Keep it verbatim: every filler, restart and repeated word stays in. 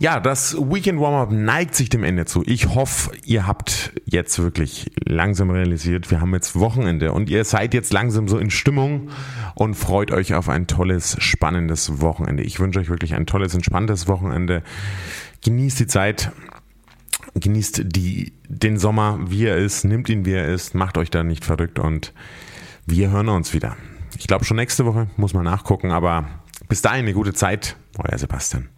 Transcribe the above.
Ja, das Weekend Warm-Up neigt sich dem Ende zu. Ich hoffe, ihr habt jetzt wirklich langsam realisiert, wir haben jetzt Wochenende und ihr seid jetzt langsam so in Stimmung und freut euch auf ein tolles, spannendes Wochenende. Ich wünsche euch wirklich ein tolles, entspanntes Wochenende. Genießt die Zeit, genießt die, den Sommer, wie er ist, nimmt ihn, wie er ist, macht euch da nicht verrückt und wir hören uns wieder. Ich glaube schon nächste Woche, muss man nachgucken, aber bis dahin eine gute Zeit. Euer Sebastian.